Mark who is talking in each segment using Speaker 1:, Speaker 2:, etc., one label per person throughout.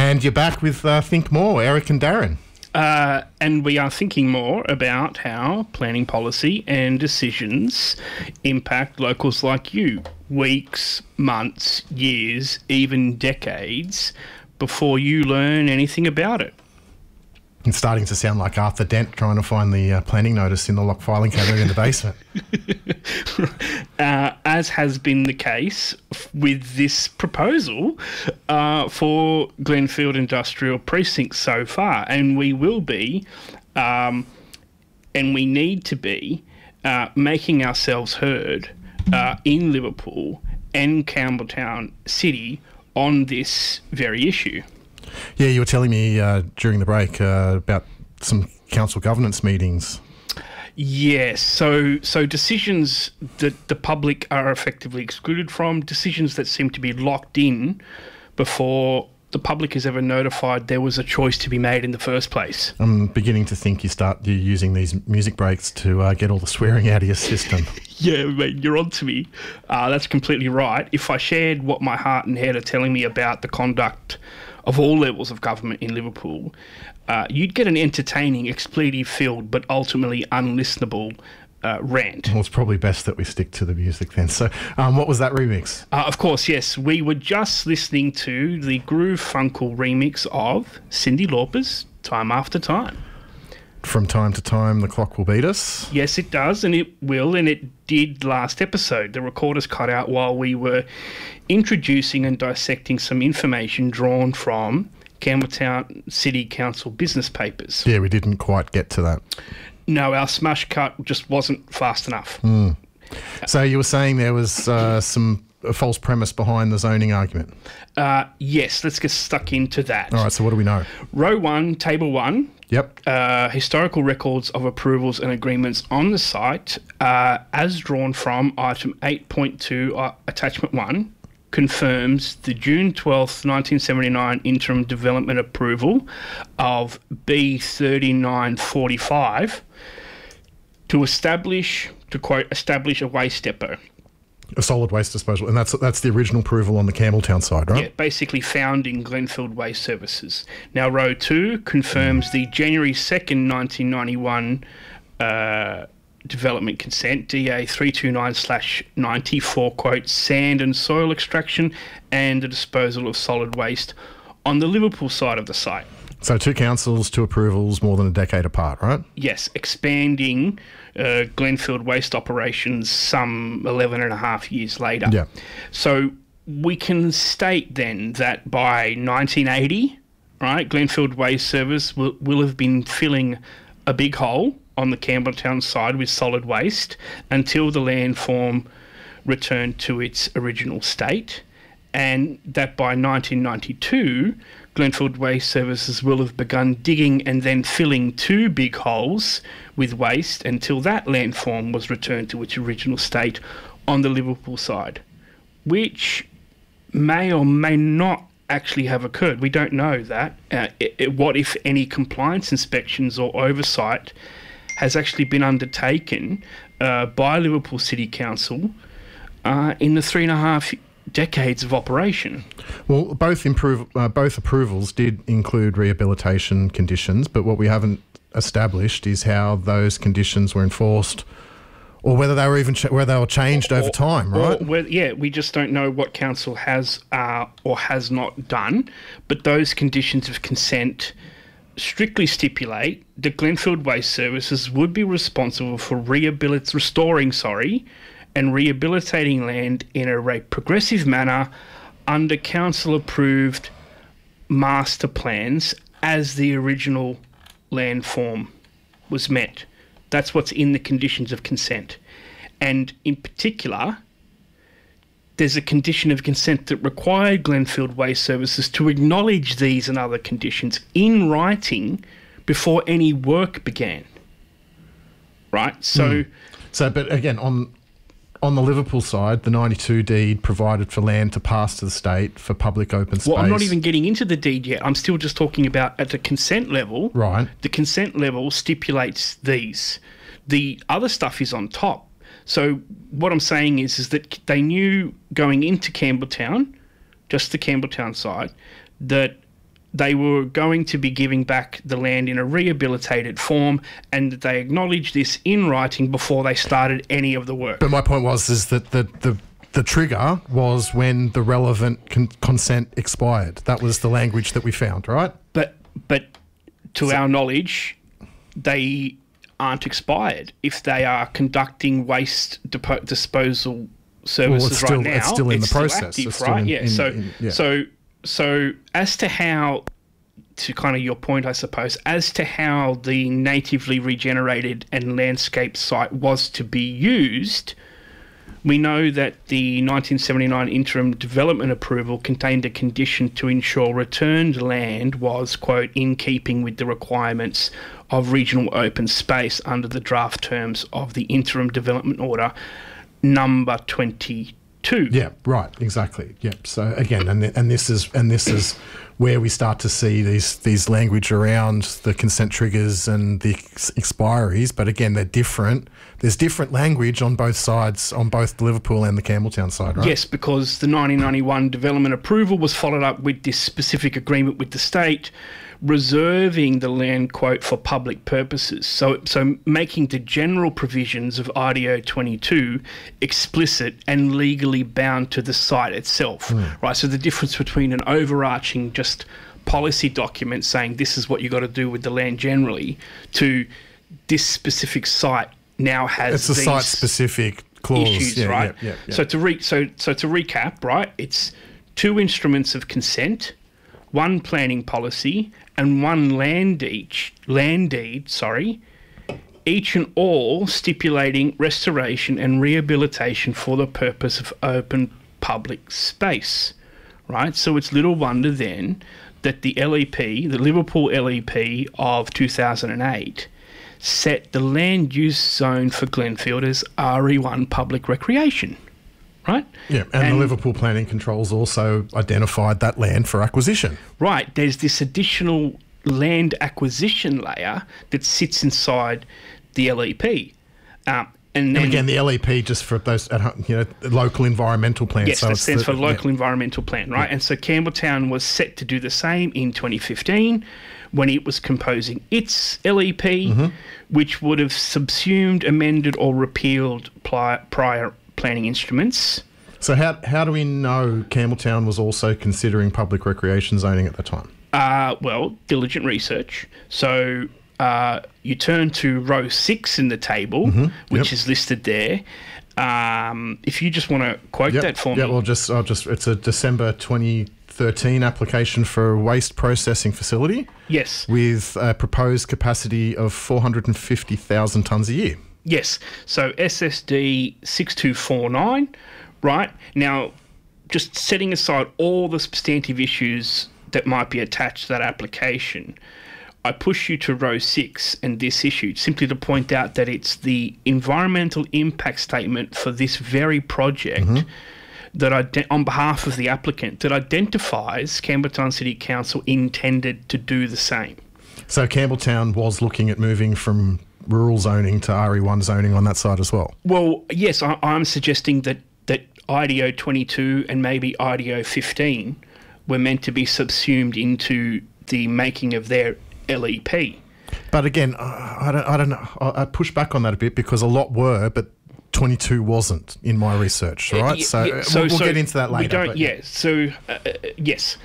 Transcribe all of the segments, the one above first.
Speaker 1: And you're back with Think More, Eric and Darren.
Speaker 2: And we are thinking more about how planning policy and decisions impact locals like you. Weeks, months, years, even decades before you learn anything about it.
Speaker 1: It's starting to sound like Arthur Dent trying to find the planning notice in the locked filing cabinet in the basement.
Speaker 2: As has been the case with this proposal for Glenfield Industrial Precinct so far. And we will be, and we need to be, making ourselves heard in Liverpool and Campbelltown City on this very issue.
Speaker 1: Yeah, you were telling me during the break about some council governance meetings.
Speaker 2: Yes, so decisions that the public are effectively excluded from, decisions that seem to be locked in before the public is ever notified there was a choice to be made in the first place.
Speaker 1: I'm beginning to think you're using these music breaks to get all the swearing out of your system.
Speaker 2: Yeah, mate, you're on to me. That's completely right. If I shared what my heart and head are telling me about the conduct of all levels of government in Liverpool, you'd get an entertaining, expletive-filled but ultimately unlistenable rant.
Speaker 1: Well, it's probably best that we stick to the music then. So what was that remix?
Speaker 2: Of course, yes. We were just listening to the Groove Funkle remix of Cyndi Lauper's Time After Time.
Speaker 1: From time to time, the clock will beat us.
Speaker 2: Yes, it does, and it will, and it did last episode. The recorder's cut out while we were introducing and dissecting some information drawn from Campbelltown City Council business papers.
Speaker 1: Yeah, we didn't quite get to that.
Speaker 2: No, our smash cut just wasn't fast enough.
Speaker 1: So you were saying there was some false premise behind the zoning argument?
Speaker 2: Yes, let's get stuck into that.
Speaker 1: All right, so what do we know?
Speaker 2: Row 1, Table 1.
Speaker 1: Yep.
Speaker 2: Historical records of approvals and agreements on the site, as drawn from item 8.2, attachment 1, confirms the June 12th, 1979 interim development approval of B3945 to establish, to quote, establish a waste depot.
Speaker 1: A solid waste disposal, and that's the original approval on the Campbelltown side, right?
Speaker 2: Yeah, basically founding Glenfield Waste Services. Now, row 2 confirms the January 2nd, 1991 development consent, DA 329/90 for, quote, sand and soil extraction and the disposal of solid waste on the Liverpool side of the site.
Speaker 1: So 2 councils, 2 approvals, more than a decade apart, right?
Speaker 2: Yes, expanding Glenfield waste operations some 11 and a half years later.
Speaker 1: Yeah.
Speaker 2: So we can state then that by 1980, right, Glenfield Waste Service will have been filling a big hole on the Campbelltown side with solid waste until the landform returned to its original state, and that by 1992, Glenfield Waste Services will have begun digging and then filling 2 big holes with waste until that landform was returned to its original state on the Liverpool side, which may or may not actually have occurred. We don't know that. What, if any, compliance inspections or oversight has actually been undertaken by Liverpool City Council in the 3.5 decades of operation?
Speaker 1: Well, both approvals did include rehabilitation conditions, but what we haven't established is how those conditions were enforced, or whether they were even whether they were changed over time, right?
Speaker 2: We just don't know what council has or has not done, but those conditions of consent strictly stipulate that Glenfield Waste Services would be responsible for restoring and rehabilitating land in a progressive manner under council-approved master plans as the original landform was met. That's what's in the conditions of consent. And in particular, there's a condition of consent that required Glenfield Waste Services to acknowledge these and other conditions in writing before any work began. Right? So,
Speaker 1: but again, on the Liverpool side, the 92 deed provided for land to pass to the state for public open space.
Speaker 2: Well, I'm not even getting into the deed yet. I'm still just talking about at the consent level.
Speaker 1: Right.
Speaker 2: The consent level stipulates these. The other stuff is on top. So what I'm saying is that they knew going into Campbelltown, just the Campbelltown side, that they were going to be giving back the land in a rehabilitated form, and that they acknowledged this in writing before they started any of the work.
Speaker 1: But my point is that the trigger was when the relevant consent expired. That was the language that we found, right?
Speaker 2: But to our knowledge, they aren't expired. If they are conducting waste disposal services
Speaker 1: right
Speaker 2: now,
Speaker 1: it's still in the process.
Speaker 2: Active,
Speaker 1: it's still
Speaker 2: right?
Speaker 1: yeah.
Speaker 2: So as to how, to kind of your point, I suppose, as to how the natively regenerated and landscaped site was to be used, we know that the 1979 interim development approval contained a condition to ensure returned land was, quote, in keeping with the requirements of regional open space under the draft terms of the interim development order number 22.
Speaker 1: Yeah, right, exactly. Yeah. So again, and this is where we start to see these language around the consent triggers and the expiries. But again, they're different. There's different language on both sides, on both the Liverpool and the Campbelltown side, right?
Speaker 2: Yes, because the 1991 development approval was followed up with this specific agreement with the state, reserving the land, quote, for public purposes. So making the general provisions of RDO 22 explicit and legally bound to the site itself, right? So the difference between an overarching just policy document saying this is what you got to do with the land generally, to this specific site now has
Speaker 1: it's a site-specific clause,
Speaker 2: issues, right?
Speaker 1: Yeah.
Speaker 2: So to recap, right, it's 2 instruments of consent, 1 planning policy, and 1 land deed, each and all stipulating restoration and rehabilitation for the purpose of open public space, right? So it's little wonder then that the LEP, the Liverpool LEP of 2008, set the land use zone for Glenfield as RE1 public recreation, right?
Speaker 1: Yeah, and the Liverpool Planning Controls also identified that land for acquisition.
Speaker 2: Right, there's this additional land acquisition layer that sits inside the LEP. And
Speaker 1: again, the LEP, just for those at home, local environmental plan.
Speaker 2: Yes, that stands for local environmental plan, right? Yeah. And so Campbelltown was set to do the same in 2015 when it was composing its LEP, which would have subsumed, amended or repealed prior planning instruments.
Speaker 1: So how do we know Campbelltown was also considering public recreation zoning at the time?
Speaker 2: Well, diligent research. So you turn to row 6 in the table, which is listed there. If you just want to quote that for me.
Speaker 1: Yeah, well, it's a December 2013 application for a waste processing facility.
Speaker 2: Yes.
Speaker 1: With a proposed capacity of 450,000 tonnes a year.
Speaker 2: Yes. So SSD 6249, right? Now, just setting aside all the substantive issues that might be attached to that application, I push you to row 6 and this issue, simply to point out that it's the environmental impact statement for this very project that on behalf of the applicant, that identifies Campbelltown City Council intended to do the same.
Speaker 1: So Campbelltown was looking at moving from rural zoning to RE1 zoning on that side as well?
Speaker 2: Well, yes, I'm suggesting that IDO 22 and maybe IDO 15 were meant to be subsumed into the making of their LEP.
Speaker 1: But again, I don't know. I push back on that a bit because a lot were, but 22 wasn't in my research, right? We'll get into that later.
Speaker 2: Yes.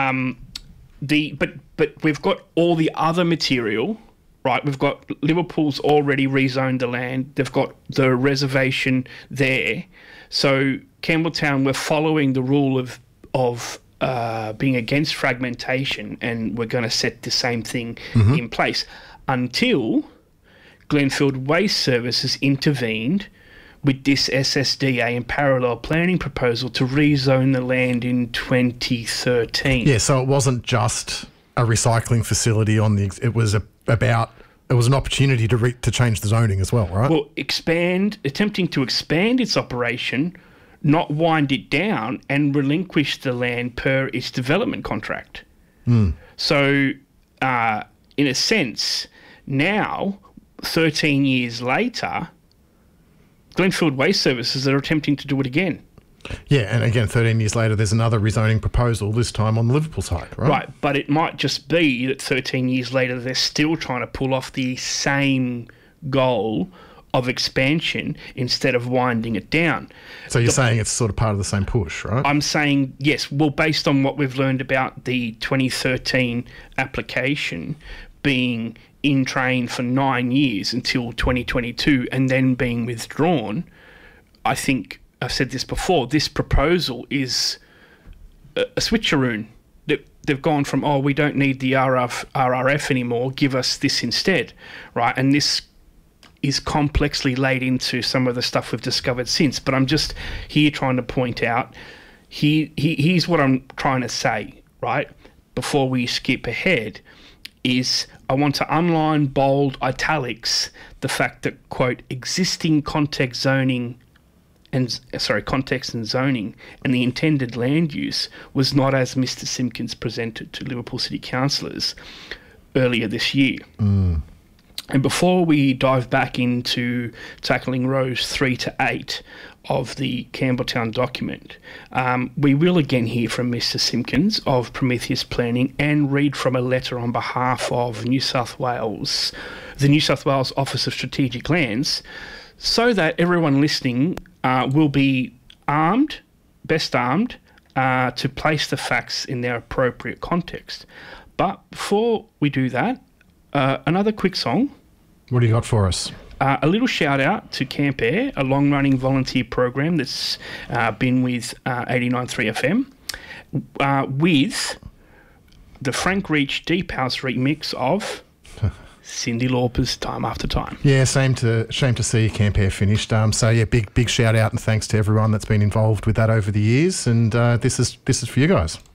Speaker 2: But we've got all the other material, right? We've got Liverpool's already rezoned the land. They've got the reservation there. So Campbelltown, we're following the rule of being against fragmentation, and we're going to set the same thing in place until Glenfield Waste Services intervened with this SSDA and parallel planning proposal to rezone the land in 2013.
Speaker 1: Yeah, so it wasn't just a recycling facility it was an opportunity to change the zoning as well, right?
Speaker 2: Well, attempting to expand its operation, not wind it down, and relinquish the land per its development contract. So, in a sense, now, 13 years later, Glenfield Waste Services are attempting to do it again.
Speaker 1: Yeah, and again, 13 years later, there's another rezoning proposal, this time on the Liverpool side, right?
Speaker 2: Right, but it might just be that 13 years later, they're still trying to pull off the same goal of expansion instead of winding it down.
Speaker 1: So you're saying it's sort of part of the same push, right?
Speaker 2: I'm saying, yes, well, based on what we've learned about the 2013 application being in train for 9 years until 2022 and then being withdrawn, I think, I've said this before, this proposal is a switcheroon. They've gone from, oh, we don't need the RRF anymore, give us this instead, right? And this is complexly laid into some of the stuff we've discovered since. But I'm just here trying to point out, here's what I'm trying to say, right? Before we skip ahead, is I want to underline, bold, italics, the fact that, quote, existing context and zoning and the intended land use was not as Mr. Simpkins presented to Liverpool City councillors earlier this year. And before we dive back into tackling rows 3 to 8 of the Campbelltown document, we will again hear from Mr. Simpkins of Prometheus Planning and read from a letter on behalf of the New South Wales Office of Strategic Lands, so that everyone listening will be best armed, to place the facts in their appropriate context. But before we do that, another quick song.
Speaker 1: What do you got for us?
Speaker 2: A little shout out to Camp Air, a long-running volunteer program that's been with 89.3 FM, with the Frank Reach Deep House remix of Cyndi Lauper's Time After Time.
Speaker 1: Yeah, shame to see Camp Air finished. So yeah, big shout out and thanks to everyone that's been involved with that over the years. And this is for you guys.